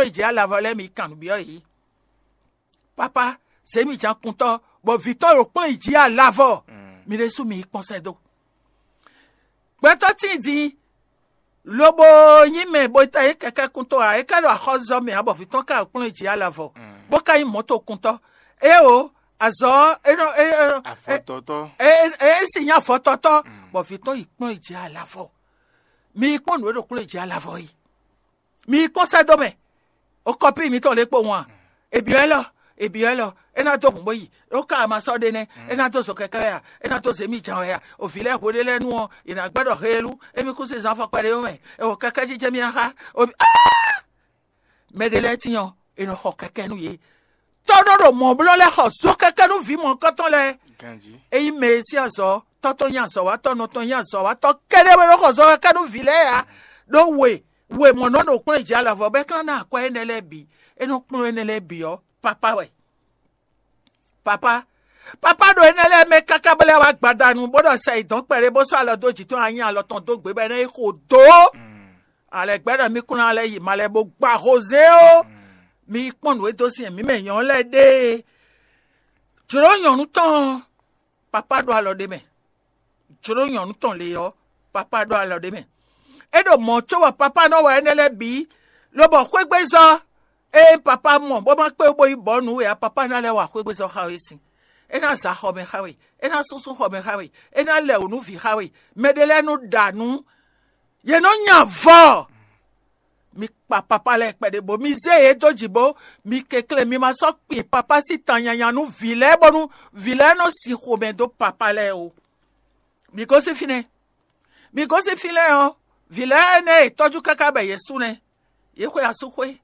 kple dzi alava le mi kanu bi yi papa se mi dza kunto bo vitoro kple dzi alava mi le su mi kpɔnse do gbɛtɔ ti di lobo yin me bo ta ye keke kunto a e ka do axɔzɔ me abo vitɔ ka kple dzi alava bo ka yi moto kunto o azɔ afɔtɔtɔ si nya afɔtɔtɔ bo vitɔ yi kple dzi alava mi kpɔ nu do kple dzi alava yi mi kpɔnse do me o kɔpi mi tɔ le kpɔ wɔn ebiɛlɔ ena to kun boyi o ka ma sɔ de ne ena to so kɛkɛ ya ena to se mi jan ya o fi lɛ ko de lɛ nu o ina gbɛdɔ helu emi kun se zan fɔ kpɛ de o mɛ o kɛkɛ jijɛ mi ha o mɛ de lɛ tiɲɔ ena xɔ kɛkɛ nu ye tɔdɔ do mɔbulɔ lɛ xɔ so kɛkɛ nu vi mɔ kɔtɔ lɛ eyi mɛ esi azɔ tɔtɔ nya zɔ wa tɔ nɔtɔ nya zɔ wa tɔ kɛnɛ bɛ xɔ zɔ kɛkɛ nu vi lɛ ya do we mɔnɔ do kple dzi alafɔ bɛ kan na akɔ ene lɛ bi eno kplo ene lɛ bi yɔ papa wɛ papa do ene lɛ mɛ kaka bɛlɛ wa gbadanu bɔdɔ sɛ idɔn kpɛrɛ bɔ sɔ alɔ do jitɔ anyi alɔ tɔn do gbe bɛ ne ko do alɛ gbɛdɔ mi kuna alɛ yi ma lɛ bo gba rose o mi kpɔnu edo si mi mɛ yɔn lɛ de dzoro nyɔnu tɔn papa do alɔ de mɛ dzoro nyɔnu tɔn le yɔ papa do alɔ de mɛ edo mɔ tso wa papa nɔ wɔ ene lɛ bi lobɔ kpegbe zɔ. Papa mo bo ma pe bo ibo nu ya papa na le wa kwegbe so hawe si ena za ho me hawe ena susu ho me hawe ena le onu vi hawe medele nu danu ye no nya vo mi papa le pe de bo mi ze e dojibo mi kekle mi ma so pe papa si tanyanya nu vile bonu vile no si ho me do papa le o mi go se fine o vile ne toju kaka be yesu ne ye ko yasu kwe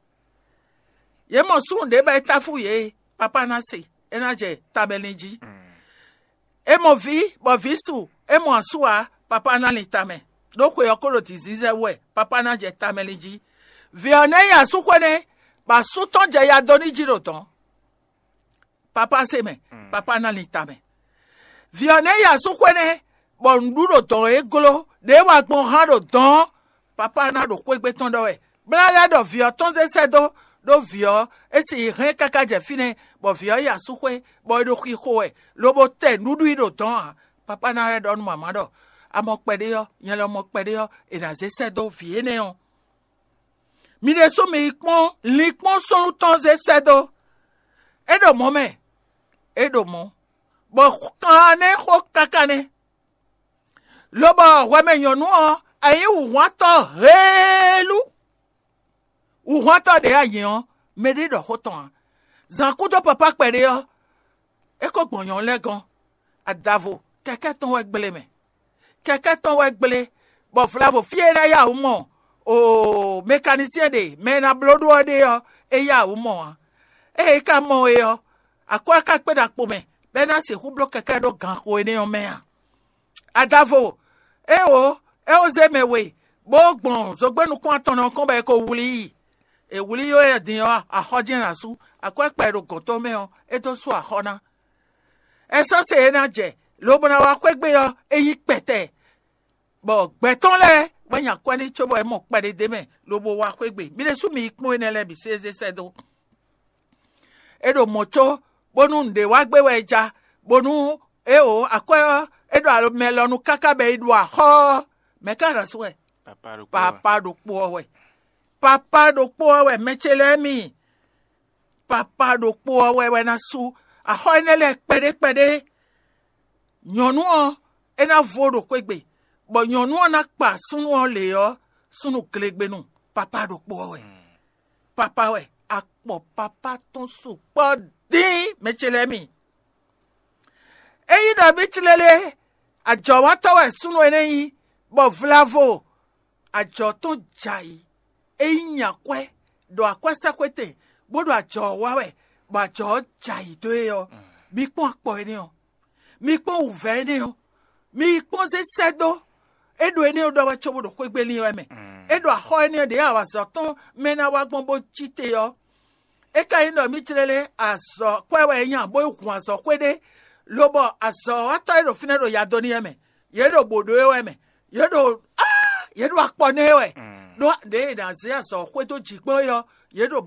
ye mo sun de ba tafu ye papa na se ena je tabelinji e mo vi bo visu e mo asua papa na litame do ko yokoro ti zize we papa na je tamelinji vi one ya su kwene ba su ton je ya doni jiro ton papa se me papa na litame vi one ya su kwene bo nduro ton egolo de wa gbon ha do don papa na do ko egbe ton do we bla do vi o ton se do do vio esi ren kaka je fine bo vio ya sukwe bo do ki koe lobo te nudu ido ton papa na re don mama do amo pede yo yen lo mo pede yo e na ze se do vie ne on mi de so mi pon li pon so ton ze se do edo mo me edo mo bo kan ne ho kaka ne lobo wa me yonu o ayi wu to helu Uwata de ayen me de do hoton zan kuto papa pere yo e ko gbonyan legan adavo keke ton we gbele me keke ton we gbele bo flavo fiera ya umo o mécanicien de me na blodo de yo e ya umo e ka mo e yo akwa ka pe da po me be na se hu blo keke do gan ko ene yo me adavo e o ze me we bo gbon zo gbenu kwa ton kon ba ko wuli ewuli yo e din yo ahojin rasu akwa pero goto me o eto su ahona eso se na je lo bona wa kwegbe yo eyi pete bo gbeton le gbanya kwani chobo e mo pere de me lo bo wa kwegbe mi le su mi ipon enele bi seze sedo edo mocho bonu nde wa gbe we ja bonu akwa edo alo melonu kaka be idu aho me kan rasu we papa do po we papa do po we mechele mi papa do po we na su aho enele pede nyonu o ena vodo kwegbe bo nyonu na pa sunu o le yo sunu klegbe nu papa do po we papa we akpo papa ton su po din mechele mi eyi do bi chilele ajo wa to we sunu eneyin bo vlavo ajo to jai eyinya kwe do akwasa kwete bodo ajo wa we ba ajo jai do yo mi pon apo eni o mi pon uve eni o mi pon se sedo edo eni o do wa chobo do kwegbe ni we me edo aho eni de awa so ton mena wa gbon bo chite yo e ka ino mi chilele aso kwewe yan bo ikun aso kwede lobo aso ato edo fine do ya do ni eme yedo bodo ewe me yedo akpo ne we do de na se aso kwe to jigbo yo yedo